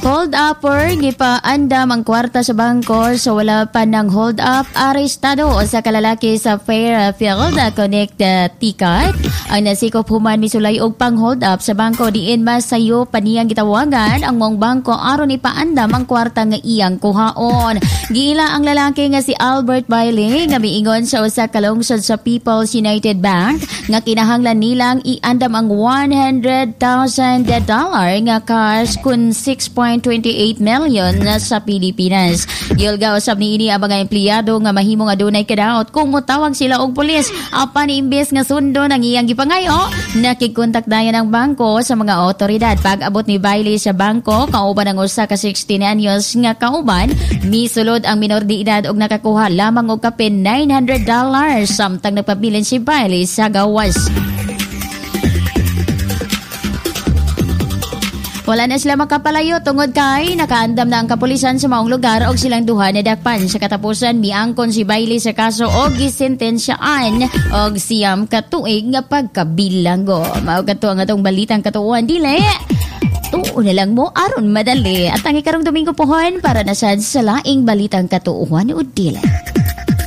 Hold upper, gipaandam ang kwarta sa bangko so wala pa ng hold up. Arestado sa kalalaki sa Fairfield Connecticut. Ang nasikop human misulay og pang hold up sa bangko diin masayo paniyang gitawagan ang mong bangko aron ipaandam ang kwarta nga iyang kuhaon. Giila ang lalaki nga si Albert Bailey nga miingon sa usa ka lungsod sa People's United Bank nga kinahanglan nilang iandam ang $100,000 nga cash kun 6.28 million sa Pilipinas. Gilga usab niini ang mga empleyado nga mahimong adunay kadaot kung motawag sila og pulis apan imbes nga sundon ang iyang gipangayo. Nakikontak dayon ang bangko sa mga otoridad. Pag-abot ni Bailey sa bangko kauban ang usa ka 16 anyos nga kauban, misulod ang minor de edad og nakakuha lamang og kapin $900 samtang nagpabilin si Bailey sa gawas. Wala na sila makapalayo tungod kay nakaandam na ang kapulisan sa maong lugar og silang duha nadakpan. Sa katapusan, miangkon si Bailey sa kaso og gisentensyaan og siyam ka tuig nga pagkabilanggo. Mao kadto ang atong balitang katuohan dili. Tuo na lang mo aron madali. At ang ikarong Domingo pohon para na sa laing balitang katuohan o dili.